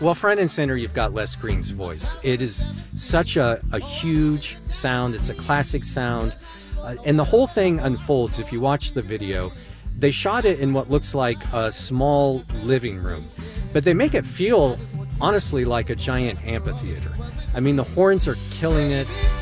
Well, front and center, you've got Les Green's voice. It is such a huge sound. It's a classic sound. And the whole thing unfolds, if you watch the video. They shot it in what looks like a small living room, but they make it feel, honestly, like a giant amphitheater. I mean, the horns are killing it.